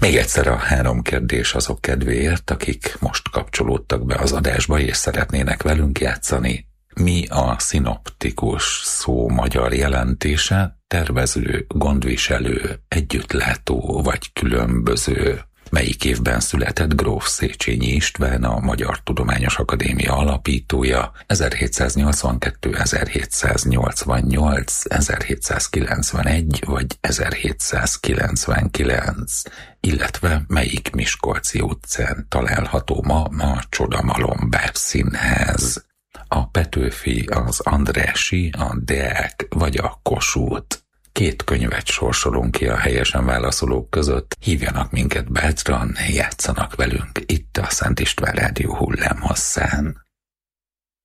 Még egyszer a 3 kérdés azok kedvéért, akik most kapcsolódtak be az adásba és szeretnének velünk játszani. Mi a szinoptikus szó magyar jelentése? Tervező, gondviselő, együttlátó vagy különböző? Melyik évben született gróf Széchenyi István, a Magyar Tudományos Akadémia alapítója? 1782, 1788, 1791 vagy 1799? Illetve melyik miskolci utcán található ma a Csodamalom Bábszínház? A Petőfi, az Andrássy, a Deák vagy a Kossuth? 2 könyvet sorsolunk ki a helyesen válaszolók között. Hívjanak minket bátran, játszanak velünk itt a Szent István Rádió hullámhosszán.